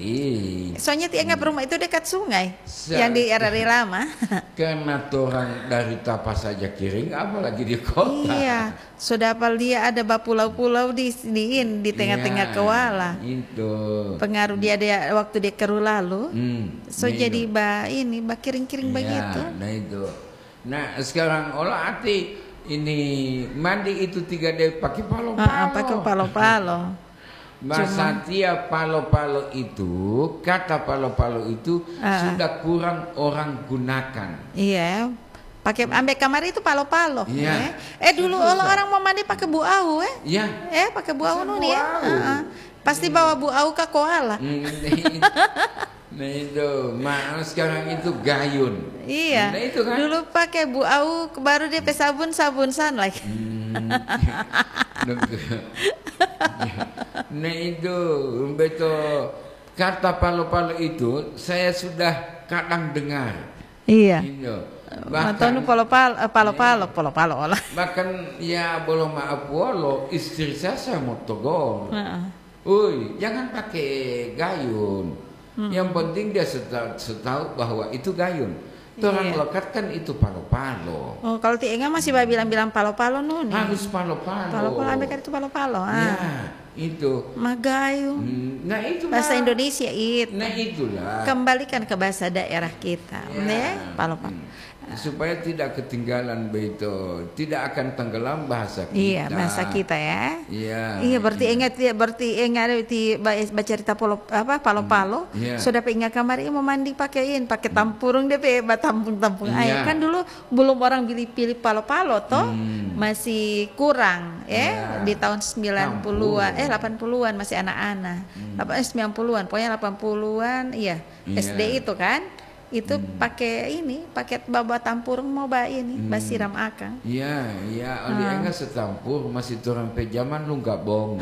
Soalnya tiangga rumah itu dekat sungai yang di era lama. Karena orang dari Tapas saja kiring, apalagi di kota. Iya, sudah apal dia ada pulau-pulau di tengah-tengah Kuala. Itu. Pengaruh dia waktu dia keru lalu. Jadi kiring-kiring begitu. Nah itu. Nah sekarang olah hati ini mandi itu 3D pakai palo-palo. Pakai palo-palo. Bahasa tiap palo-palo itu, kata palo-palo itu sudah kurang orang gunakan. Iya, pakai ambek kamar itu palo-palo. Iya. Dulu orang mau mandi pakai buau Iya. Pakai buau nih ya. Pasti bawa buau ke koala. Nah itu, sekarang itu gayun. Iya. Nah itu kan. Dulu pakai buau, baru dia sabun san lagi. Nah itu betul, kata palo-palo itu saya sudah kadang dengar. Iya. Bahkan palo-palo lah. Bahkan ya boleh maaf istri saya mau tegur. Jangan pakai gayun. Yang penting dia setahu bahwa itu gayun. Orang lokat kan itu palo-palo. Kalau tienga masih bilang palo-palo nih. Harus palo-palo. Palo-palo ambil itu palo-palo. Ya, itu. Magayu. Nah itu bahasa Indonesia itu. Nah itulah. Kembalikan ke bahasa daerah kita. Palo-palo. Supaya tidak ketinggalan begitu, tidak akan tenggelam bahasa kita. Iya, bahasa kita ya. Iya, berarti ingat baca cerita palo-palo. Sudah ingat kamar mau mandi pakai tampurung dia tampung air. Kan dulu belum orang pilih palo-palo toh. Masih kurang di tahun 90-an 80-an masih anak-anak. 90-an, pokoknya 80-an SD itu kan. Itu pakai bawa tampurung mau basiram akang. Iya, oleh enggak setampur masih turun pejaman lu enggak bohong.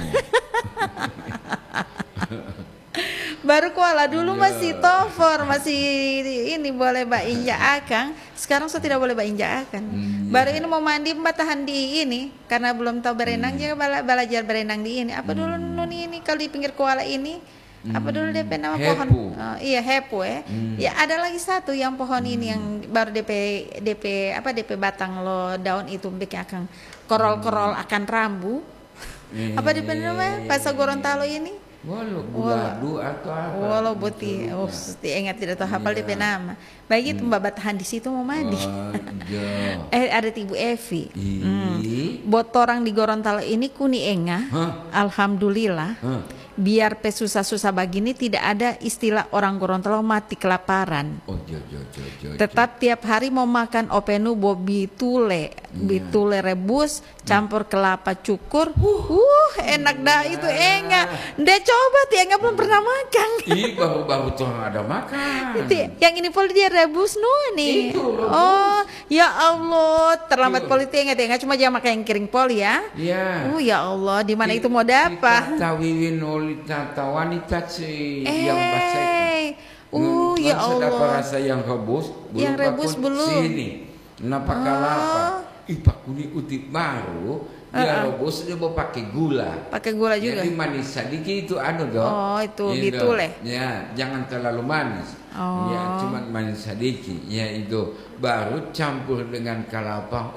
Baru Kuala dulu masih tofor, masih boleh injak akang. Sekarang tidak boleh injak akang. Baru ini mau mandi tahan di karena belum tahu berenang juga belajar berenang di ini. Apa dulu ini kalau di pinggir Kuala ini? Apa dulu DP nama pohon? Hepu ya ada lagi satu yang pohon ini yang baru DP batang lo daun itu bikin akan korol akan rambu. Apa DP nama bahasa Gorontalo ini? Walau atau apa? Walau buti, ingat tidak tahu hafal DP nama. Baik itu mbak tahan di situ mau mandi. Ada Ibu Evi. Buat orang di Gorontalo ini kuni alhamdulillah. Biar susah-susah begini tidak ada istilah orang Gorontalo mati kelaparan. Tetap tiap hari mau makan openu bitule rebus campur kelapa cukur. Enak dah itu Dia coba tiangga belum pernah makan. Baru tuh ada makan. Yang ini poli dia rebus nih. Ya Allah, terlambat poli tiangga cuma jangan makan yang kering poli ya. Ya Allah, di mana itu mau dapat? Tata wanita sih yang basah. Ya Allah. Dapat rasa yang rebus. Yang rebus belum. Sini. Napa kalapa? Pakuni utik baru. Dia rebus dia mau pakai gula. Pakai gula juga. Jadi manis sedikit itu itu bitule. Ya, jangan terlalu manis. Ya, cuma manis sedikit. Ya itu baru campur dengan kelapa.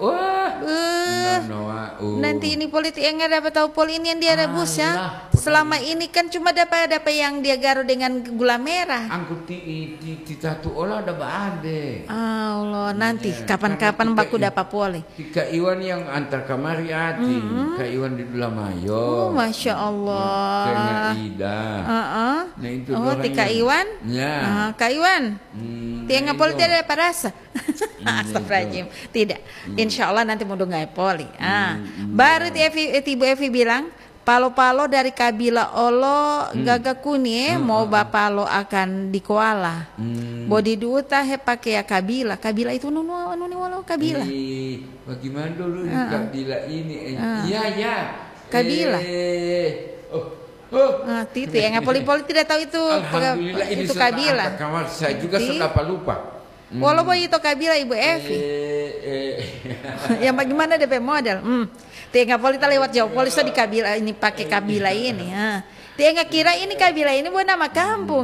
Nanti ini politik yang nggak dapat tahu pol ini yang dia rebus ya. Selama ini kan cuma dapat yang dia garu dengan gula merah. Angkut di tatu olah ada baade. Allah, nanti kapan-kapan baku dapat poli. Kak Iwan yang antar kamari hati. Kak Iwan di Dulamayo. Masya Allah. Kak Ida. Nah itu Kak Iwan. Ya. Kak Iwan. Tiang poli tidak ada rasa. Astagfirullahaladzim. Tidak. Insya Allah nanti mau dengar poli. Baru Ibu Evi bilang palo-palo dari kabila Olo gagakuni mau bapalo akan di Kuala. Bodi duta pakai kabila. Kabila itu nunu walau kabila. Bagaimana dulu kabila ini? Iya. Kabila. Titi yang poli tidak tahu itu. Alhamdulillah ini kabila. Kamar saya juga sudah lupa. Walau itu kabila Ibu Evi. Yang bagaimana DP model? Tiga polita lewat jauh polisi di kabila ini pakai kabila ini. Tiga kira ini kabila ini buat nama kampung.